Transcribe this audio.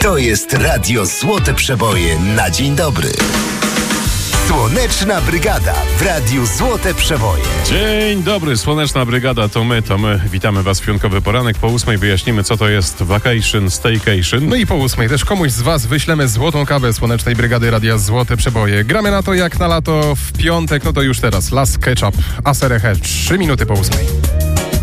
To jest Radio Złote Przeboje na dzień dobry. Słoneczna Brygada w Radiu Złote Przeboje. Dzień dobry, Słoneczna Brygada, to my. Witamy Was w piątkowy poranek. Po 8 wyjaśnimy, co to jest vacation, staycation. No i po 8 też komuś z Was wyślemy złotą kawę Słonecznej Brygady Radia Złote Przeboje. Gramy na to jak na lato w piątek, no to już teraz. Last Ketchup, Aserehe, 3 minuty po 8.